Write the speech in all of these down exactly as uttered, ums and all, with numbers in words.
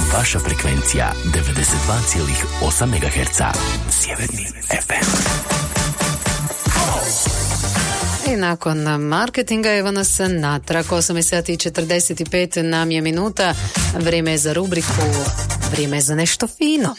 Vaša frekvencija devedeset dva zarez osam megaherca. Sjeverni ef em. I nakon marketinga evo nas natrag, osam sati i četrdeset pet nam je minuta, vrijeme je za rubriku, vrijeme je za nešto fino.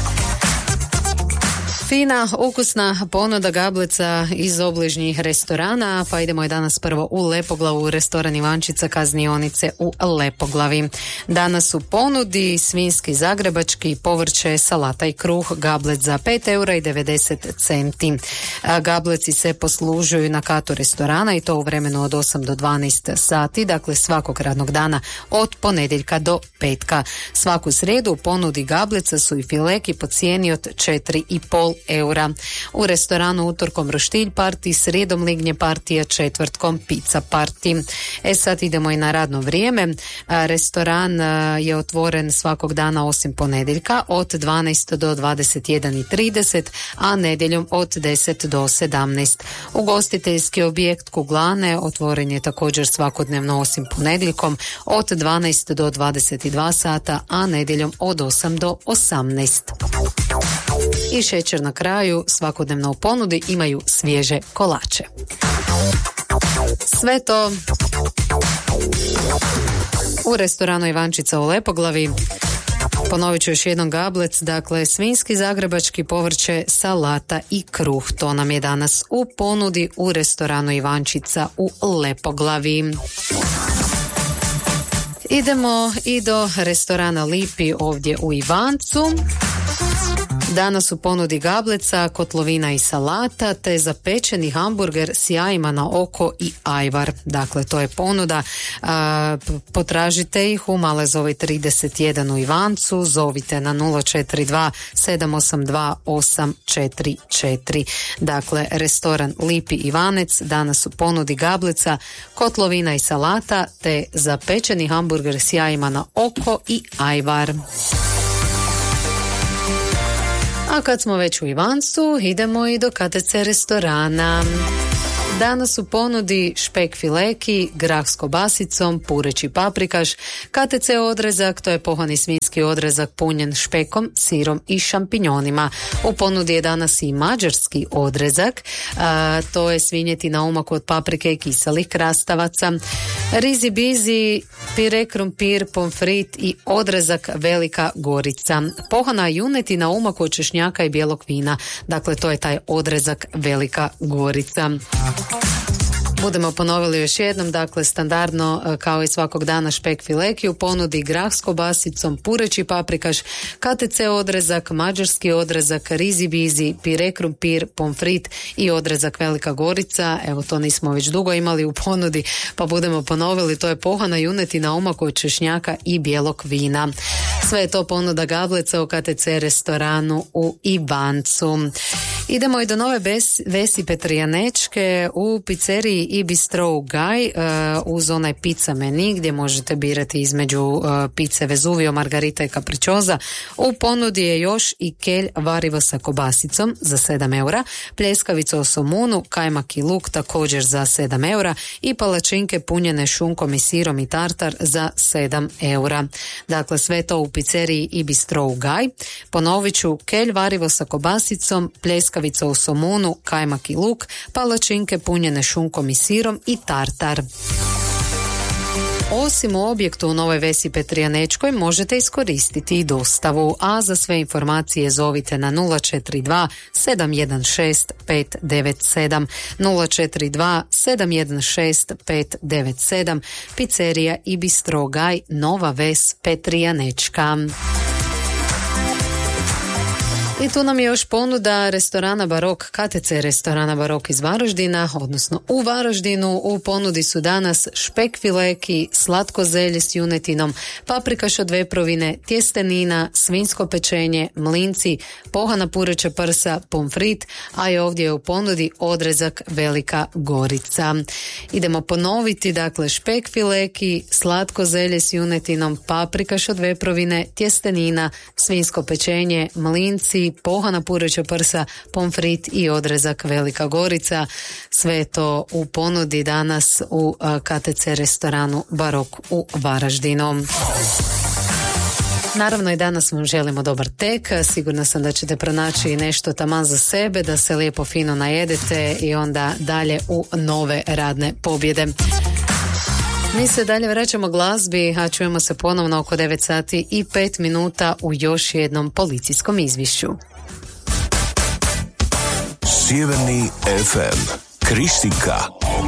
Fina, ukusna ponuda gablica iz obližnjih restorana, pa idemo je danas prvo u Lepoglavu, u restoran Ivančica kaznionice u Lepoglavi. Danas u ponudi svinjski zagrebački, povrće, salata i kruh, gablec za pet eura i devedeset centi. Gableci se poslužuju na katu restorana i to u vremenu od osam do dvanaest sati, dakle svakog radnog dana od ponedjeljka do petka. Svaku srijedu u ponudi gablica su i fileki po cijeni od četiri i pol eura. U restoranu utorkom roštilj parti, srijedom lignje partija, četvrtkom pizza parti. E sad idemo i na radno vrijeme. Restoran je otvoren svakog dana osim ponedjeljka od dvanaest do dvadeset jedan i trideset, a nedjeljom od deset do sedamnaest. Ugostiteljski objekt Kuglane otvoren je također svakodnevno osim ponedjeljkom od dvanaest do dvadeset dva sata, a nedjeljom od osam do osamnaest. I šećer na kraju, svakodnevno u ponudi imaju svježe kolače. Sve to u restoranu Ivančica u Lepoglavi. Ponovit ću još jednom gablec, dakle svinjski zagrebački, povrće, salata i kruh. To nam je danas u ponudi u restoranu Ivančica u Lepoglavi. Idemo i do restorana Lipi ovdje u Ivancu. Danas u ponudi gableca, kotlovina i salata, te zapečeni hamburger s jajima na oko i ajvar. Dakle, to je ponuda. A, potražite ih u Malezovoj trideset jedan u Ivancu, zovite na nula četiri dva sedam osam dva osam četiri četiri. Dakle, restoran Lipi Ivanec, danas u ponudi gableca, kotlovina i salata, te zapečeni hamburger s jajima na oko i ajvar. A kad smo već u Ivancu, idemo i do K T C restorana. Danas u ponudi špek fileki, grah s kobasicom, pureći paprikaš, K T C odrezak, to je pohani svinjski odrezak punjen špekom, sirom i šampinjonima. U ponudi je danas i mađarski odrezak, a, to je svinjetina umak od paprike i kiselih krastavaca, rizi bizi, pire krumpir, pomfrit i odrezak Velika Gorica. Pohana junetina umak od češnjaka i bijelog vina, dakle to je taj odrezak Velika Gorica. Budemo ponovili još jednom, dakle standardno kao i svakog dana špek fileki, u ponudi grah s kobasicom, pureći paprikaš, K T C odrezak, mađarski odrezak, rizi bizi, pire krumpir, pomfrit i odrezak Velika Gorica. Evo to nismo već dugo imali u ponudi, pa budemo ponovili, to je pohana junetina umak od češnjaka i bijelog vina. Sve je to ponuda gableca u K T C restoranu u Ivancu. Idemo i do nove bes, Vesi Petrijanečke u pizzeriji i Bistro Gaj uh, uz onaj pizza meni gdje možete birati između uh, pice Vezuvio, Margarita i Capricciosa. U ponudi je još i kelj varivo sa kobasicom za sedam eura, pljeskavica o somunu, kajmak i luk također za sedam eura i palačinke punjene šunkom i sirom i tartar za sedam eura. Dakle, sve to u pizzeriji i Bistro Gaj. Ponovit ću, kelj varivo sa kobasicom, pljeskavica u somunu, kajmak i luk, palačinke punjene šunkom i sirom i tartar. Osim u objektu u Novoj Vesi Petrijanečkoj možete iskoristiti i dostavu, a za sve informacije zovite na nula četiri dva sedam jedan šest pet devet sedam, nula četiri dva sedam jedan šest pet devet sedam, pizzerija i Bistro Gaj, Nova Ves Petrijanečka. I tu nam je još ponuda restorana Barok, K T C restorana Barok iz Varaždina, odnosno u Varaždinu. U ponudi su danas špek fileki, slatko zelje s junetinom, paprikaš od veprovine, tjestenina, svinjsko pečenje, mlinci, pohana pureća prsa, pomfrit, a i ovdje je u ponudi odrezak Velika Gorica. Idemo ponoviti, dakle špek fileki, slatko zelje s junetinom, paprikaš od veprovine, tjestenina, svinjsko pečenje, mlinci, pohana pureća prsa, pomfrit i odrezak Velika Gorica. Sve je to u ponudi danas u K T C restoranu Barok u Varaždinu. Naravno i danas vam želimo dobar tek, sigurna sam da ćete pronaći nešto taman za sebe, da se lijepo fino najedete i onda dalje u nove radne pobjede. Mi se dalje vraćamo glazbi, a čujemo se ponovno oko devet sati i pet minuta u još jednom policijskom izvješću. Sjeverni ef em, Kristika.